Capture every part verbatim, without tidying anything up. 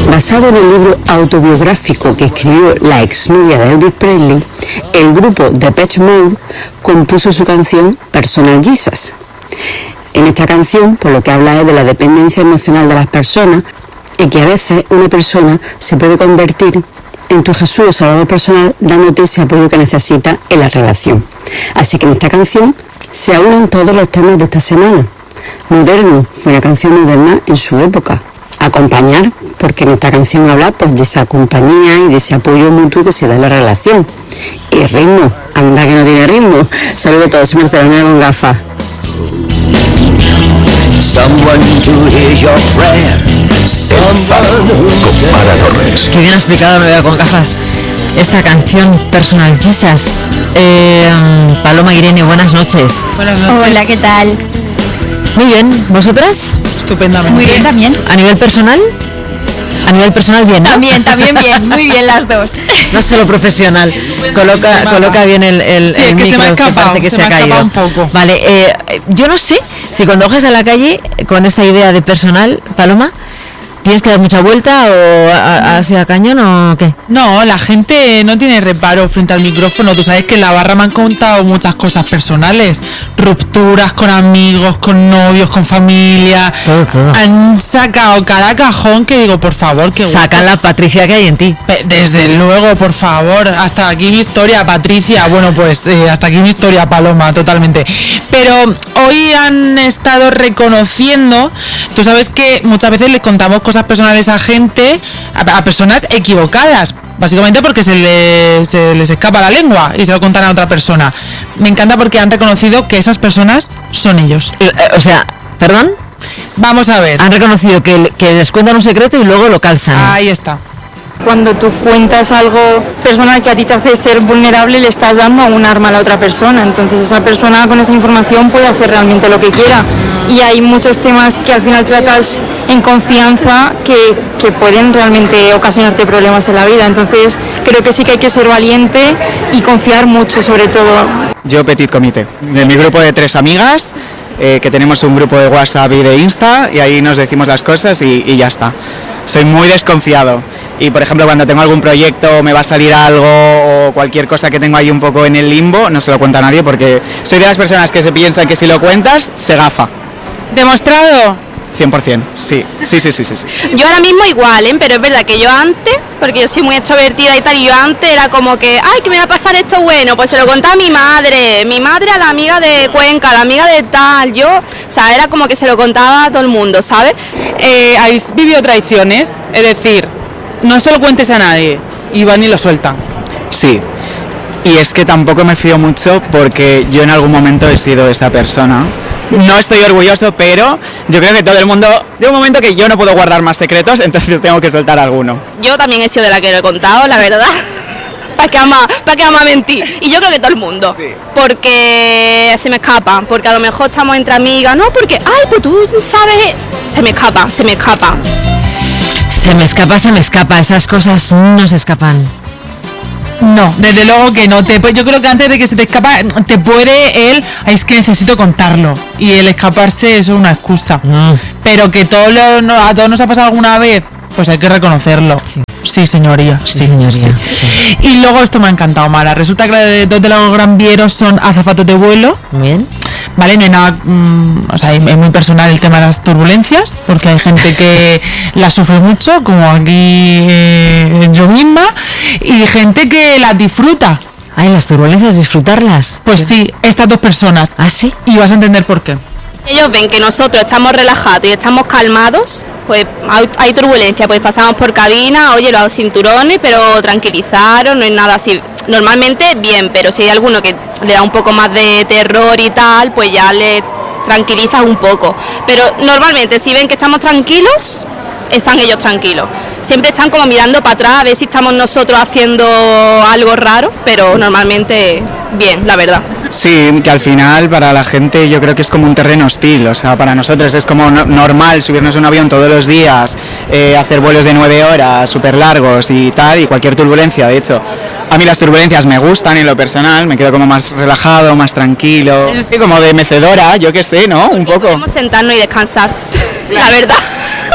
Basado en el libro autobiográfico que escribió la exnovia de Elvis Presley, el grupo Depeche Mode compuso su canción Personal Jesus. En esta canción, por lo que habla es de la dependencia emocional de las personas y que a veces una persona se puede convertir en tu Jesús o Salvador personal, dándote ese apoyo que necesitas en la relación. Así que en esta canción se unen todos los temas de esta semana. Moderno, fue una canción moderna en su época. Acompañar, porque en esta canción habla pues de esa compañía y de ese apoyo mutuo que se da en la relación. Y ritmo, anda que no tiene ritmo. Saludos a todos, soy Marcelona con gafas. Enfado con Mara Torres. Qué bien ha explicado, me veo con gafas, esta canción Personal Jesus. Eh, Paloma, Irene, buenas noches. Buenas noches. Hola, ¿qué tal? Muy bien, ¿vosotras? Estupendamente. Muy bien también. ¿A nivel personal? A nivel personal bien, ¿no? También, también bien, muy bien las dos. No solo profesional. Coloca, coloca bien el, el, sí, el que micro, se me ha escapado, que parece que se, se, me ha ha caído. un poco. Vale, eh, yo no sé si cuando bajas a la calle con esta idea de personal, Paloma, ¿tienes que dar mucha vuelta o así a cañón o qué? No, la gente no tiene reparo frente al micrófono. Tú sabes que en la barra me han contado muchas cosas personales. Rupturas con amigos, con novios, con familia. Todo, todo. Han sacado cada cajón que digo, por favor, que Saca la Patricia que hay en ti. Desde luego, por favor. Hasta aquí mi historia, Patricia. Bueno, pues eh, hasta aquí mi historia, Paloma, totalmente. Pero hoy han estado reconociendo, tú sabes que muchas veces les contamos cosas personales a gente, a, a personas equivocadas, básicamente porque se, le, se les escapa la lengua y se lo contan a otra persona. Me encanta porque han reconocido que esas personas son ellos. Eh, eh, o sea, ¿perdón? Vamos a ver. Han reconocido que, que les cuentan un secreto y luego lo calzan. Ahí está. Cuando tú cuentas algo personal que a ti te hace ser vulnerable, le estás dando un arma a la otra persona. Entonces esa persona con esa información puede hacer realmente lo que quiera. Y hay muchos temas que al final tratas en confianza que, que pueden realmente ocasionarte problemas en la vida. Entonces creo que sí que hay que ser valiente y confiar mucho, sobre todo. Yo Petit Comité, de mi grupo de tres amigas, eh, que tenemos un grupo de WhatsApp y de Insta, y ahí nos decimos las cosas y, y ya está. Soy muy desconfiado. Y por ejemplo, cuando tengo algún proyecto, me va a salir algo o cualquier cosa que tengo ahí un poco en el limbo, no se lo cuento a nadie porque soy de las personas que se piensan que si lo cuentas, se gafa. ¿Demostrado? cien por ciento, sí, sí, sí, sí, sí, sí. Yo ahora mismo igual, ¿eh? Pero es verdad que yo antes, porque yo soy muy extrovertida y tal, y yo antes era como que, ay, que me va a pasar esto bueno, pues se lo contaba a mi madre, mi madre a la amiga de Cuenca, a la amiga de tal, yo, o sea, era como que se lo contaba a todo el mundo, ¿sabes? Eh, hay videotraiciones, es decir, no se lo cuentes a nadie y van y lo sueltan. Sí, y es que tampoco me fío mucho porque yo en algún momento he sido esa persona. No estoy orgulloso, pero yo creo que todo el mundo, de un momento que yo no puedo guardar más secretos, entonces tengo que soltar alguno. Yo también he sido de la que lo he contado, la verdad. ¿Para qué ama, para qué ama mentir? Y yo creo que todo el mundo. Sí. Porque se me escapa, porque a lo mejor estamos entre amigas, no, porque, ay, pues tú sabes, se me escapa, se me escapa. Se me escapa, se me escapa, esas cosas no se escapan. No, desde luego que no. Te, yo creo que antes de que se te escapa, te puede el, ay, es que necesito contarlo. Y el escaparse eso es una excusa. Mm. Pero que todo lo, no, a todos nos ha pasado alguna vez, pues hay que reconocerlo. Sí. Sí, señoría. Sí, Sí, señoría, sí. sí. Y luego esto me ha encantado, Mara. Resulta que dos de los gran vieros son azafatos de vuelo. Muy bien. Vale, no hay nada, mmm, o sea, es muy personal el tema de las turbulencias, porque hay gente que las sufre mucho, como aquí eh, yo misma, y gente que las disfruta. Ay, las turbulencias, disfrutarlas. Pues sí, estas dos personas. ¿Ah, sí? Y vas a entender por qué. Ellos ven que nosotros estamos relajados y estamos calmados, pues hay, hay turbulencia, pues pasamos por cabina, oye, los cinturones, pero tranquilizaros, no es nada así. Normalmente bien, pero si hay alguno que le da un poco más de terror y tal, pues ya le tranquilizas un poco. Pero normalmente si ven que estamos tranquilos, están ellos tranquilos. Siempre están como mirando para atrás a ver si estamos nosotros haciendo algo raro, pero normalmente bien, la verdad. Sí, que al final para la gente yo creo que es como un terreno hostil, o sea, para nosotros es como no, normal subirnos a un avión todos los días, eh, hacer vuelos de nueve horas, súper largos y tal, y cualquier turbulencia, de hecho. A mí las turbulencias me gustan en lo personal, me quedo como más relajado, más tranquilo, sí, como de mecedora, yo qué sé, ¿no? Un poco. Podemos sentarnos y descansar, la verdad.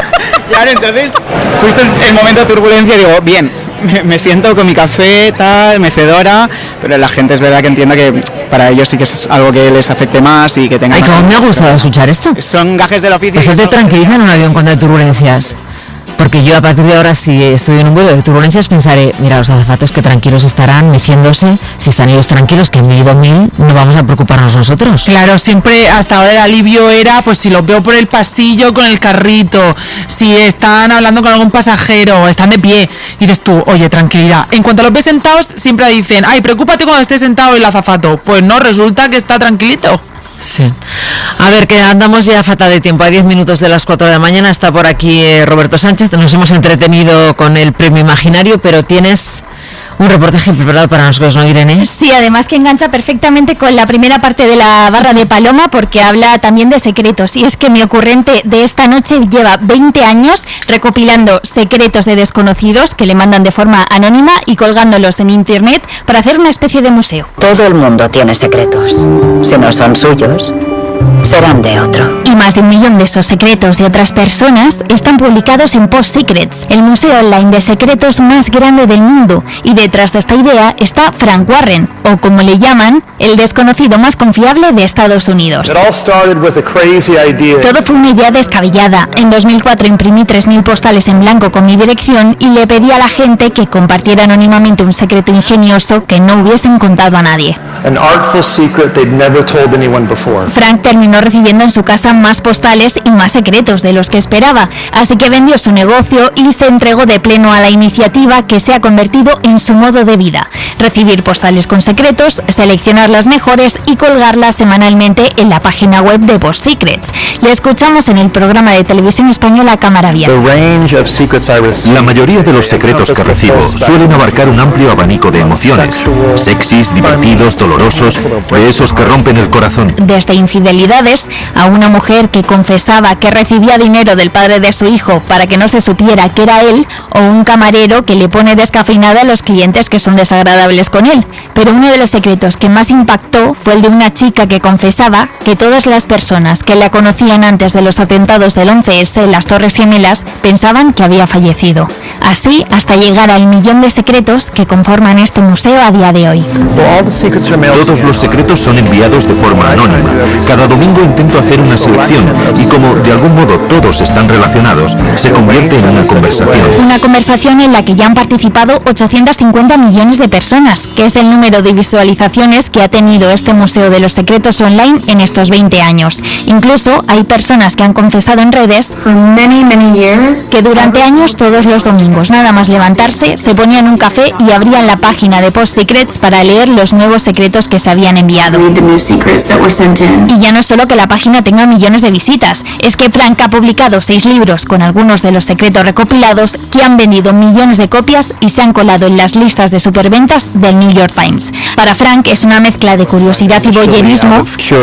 Claro, entonces, justo en el momento de turbulencia digo, bien, me, me siento con mi café, tal, mecedora, pero la gente es verdad que entienda que para ellos sí que es algo que les afecte más y que tengan... Ay, cómo me ha gustado escuchar esto. Son gajes del oficio. Eso te tranquiliza en un avión cuando hay turbulencias. Porque yo a partir de ahora, si estoy en un vuelo de turbulencias, pensaré, mira, los azafatos que tranquilos estarán, meciéndose, si están ellos tranquilos, que en mil dos mil no vamos a preocuparnos nosotros. Claro, siempre hasta ahora el alivio era, pues si los veo por el pasillo con el carrito, si están hablando con algún pasajero, están de pie, y dices tú, oye, tranquilidad. En cuanto los ves sentados, siempre dicen, ay, preocúpate cuando esté sentado el azafato. Pues no, resulta que está tranquilito. Sí. A ver, que andamos ya fatal de tiempo. A diez minutos de las cuatro de la mañana está por aquí eh, Roberto Sánchez. Nos hemos entretenido con el premio imaginario, pero tienes un reportaje preparado para nosotros, ¿no, Irene? Sí, además que engancha perfectamente con la primera parte de la barra de Paloma, porque habla también de secretos. Y es que mi ocurrente de esta noche lleva veinte años recopilando secretos de desconocidos que le mandan de forma anónima y colgándolos en internet para hacer una especie de museo. Todo el mundo tiene secretos. Si no son suyos, serán de otro. Y más de un millón de esos secretos de otras personas están publicados en Post Secrets, el museo online de secretos más grande del mundo. Y detrás de esta idea está Frank Warren, o como le llaman, el desconocido más confiable de Estados Unidos. Todo fue una idea descabellada. En dos mil cuatro imprimí tres mil postales en blanco con mi dirección y le pedí a la gente que compartiera anónimamente un secreto ingenioso que no hubiesen contado a nadie. Frank terminó recibiendo en su casa más postales y más secretos de los que esperaba, así que vendió su negocio y se entregó de pleno a la iniciativa que se ha convertido en su modo de vida: recibir postales con secretos, seleccionar las mejores y colgarlas semanalmente en la página web de Post Secrets. Le escuchamos en el programa de televisión española Cámara Abierta. La mayoría de los secretos que recibo suelen abarcar un amplio abanico de emociones, sexys, divertidos, dolorosos, de esos que rompen el corazón. Desde infidelidades a una mujer que confesaba que recibía dinero del padre de su hijo para que no se supiera que era él, o un camarero que le pone descafeinada a los clientes que son desagradables con él. Pero uno de los secretos que más impactó fue el de una chica que confesaba que todas las personas que la conocían antes de los atentados del once ese en las Torres Gemelas pensaban que había fallecido. Así hasta llegar al millón de secretos que conforman este museo a día de hoy. Todos los secretos son enviados de forma anónima. Cada domingo intento hacer una selección y como de algún modo todos están relacionados, se convierte en una conversación. Una conversación en la que ya han participado ochocientos cincuenta millones de personas, que es el número de visualizaciones que ha tenido este Museo de los Secretos online en estos veinte años. Incluso hay personas que han confesado en redes que durante años todos los domingos, nada más levantarse, se ponían un café y abrían la página de Post Secrets para leer los nuevos secretos que se habían enviado. Y ya no es solo que la página tenga millones de visitas, es que Frank ha publicado seis libros con algunos de los secretos recopilados que han vendido millones de copias y se han colado en las listas de superventas del New York Times. Para Frank es una mezcla de curiosidad y voyeurismo,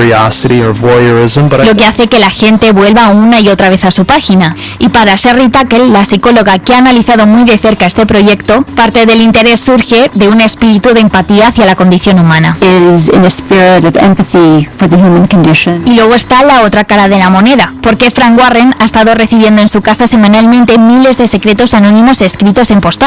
lo que hace que la gente vuelva una y otra vez a su página. Y para Sherry Tuckle, la psicóloga que ha analizado muy de cerca este proyecto, parte del interés surge de un espíritu de empatía hacia la condición humana. Y luego está la otra cara de la moneda, porque Frank Warren ha estado recibiendo en su casa semanalmente miles de secretos anónimos escritos en postales.